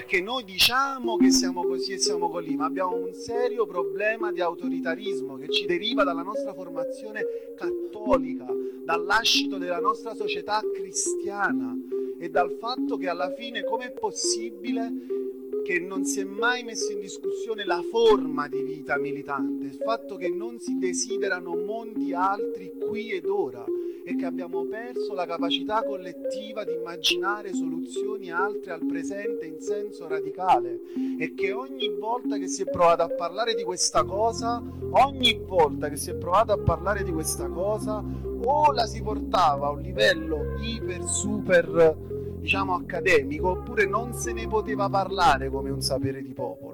perché noi diciamo che siamo così e siamo così, ma abbiamo un serio problema di autoritarismo che ci deriva dalla nostra formazione cattolica, dal lascito della nostra società cristiana e dal fatto che alla fine com'è possibile che non si è mai messo in discussione la forma di vita militante, il fatto che non si desiderano mondi altri qui ed ora e che abbiamo perso la capacità collettiva di immaginare soluzioni altre al presente in senso radicale, e che ogni volta che si è provato a parlare di questa cosa, o la si portava a un livello iper super, diciamo, accademico, oppure non se ne poteva parlare come un sapere di popolo.